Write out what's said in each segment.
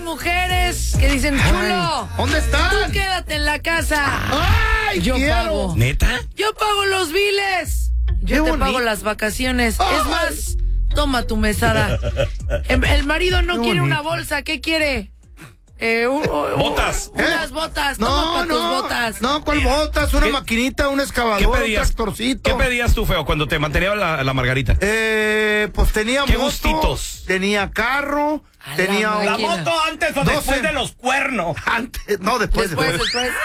mujeres que dicen, chulo, ¿dónde están? tú quédate en la casa. ¡Ay, Yo quiero! pago. ¿Neta? Yo pago los biles. Yo te pago las vacaciones. Ay. Es más, toma tu mesada. El marido no Qué quiere bonito. una bolsa. ¿Qué quiere? Botas. Unas botas. Toma para tus botas. No, ¿cuál botas? Una ¿Qué- maquinita, un ¿Qué excavador, un pedías? tractorcito. ¿Qué pedías tú, feo, cuando te mantenía la margarita? Pues tenía ¿Qué moto, gustitos? tenía carro, A la tenía máquina. ¿La moto antes o 12. después de los cuernos? antes, no, después. Después.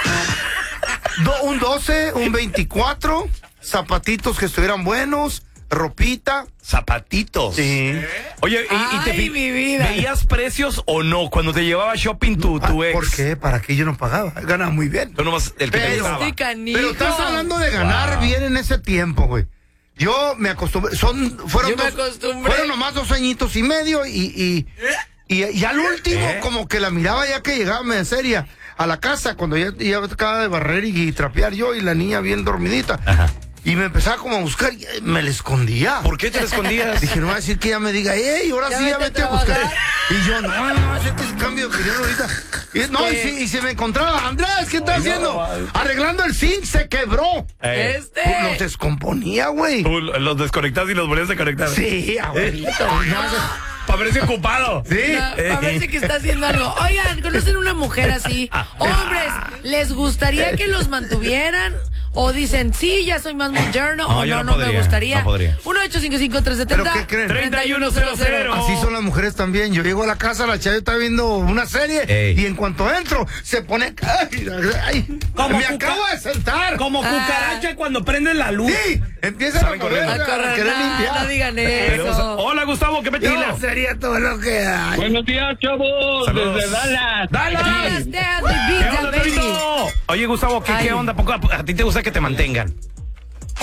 Un 12, un 24, zapatitos que estuvieran buenos, ropita. Zapatitos. Sí. Oye, ¿y Ay, mi vida. veías precios o no cuando te llevaba shopping tu ex? ¿Por qué? ¿Para qué? Yo no pagaba. Ganaba muy bien. Tú nomás el que te Pero- gustaba. Este canijo. Pero estás hablando de ganar bien en ese tiempo, güey. Yo me acostumbré, fueron nomás 2 añitos y medio y al último como que la miraba ya que llegaba medio seria a la casa cuando ya acababa de barrer y trapear yo y la niña bien dormidita. Ajá. Y me empezaba como a buscar y me la escondía. ¿Por qué te la escondías? Dije, no va a decir que ella me diga, hey, ahora Ya sí, ya vete vete a a buscar. trabajar. Y yo, no, hacete ese cambio de opinión ahorita. Y se me encontraba, Andrés, ¿qué estás haciendo? Arreglando el zinc, se quebró. Los descomponía, güey. Tú los desconectas y los volvías a conectar. Sí, abuelito. Para verse ocupado. Sí. Parece que está haciendo algo. Oigan, ¿conocen una mujer así? Hombres, ¿les gustaría que los mantuvieran? O dicen, sí, ya soy más moderno. No, O yo no, no no me podría, gustaría. no podría. 1-855-370. ¿Pero qué creen? 3100. Así son las mujeres también. Yo llego a la casa, la chava está viendo una serie Ey. y en cuanto entro, se pone. ¡Ay! Como ¡Me acabo de sentar! Como cucaracha cuando prenden la luz. Sí, empieza a Salen correr, corriendo. A correr, a querer no limpiar. digan Pero, eso. hola, Gustavo, ¿qué Y metió? la serie todo lo que hay. Buenos días, chavos, Saludos. desde Dallas. ¡Dallas! Yes, damn, the ¿Qué pizza, onda, baby. Torito? Oye, Gustavo, ¿qué Ay. onda? ¿A ti te gusta que te mantengan?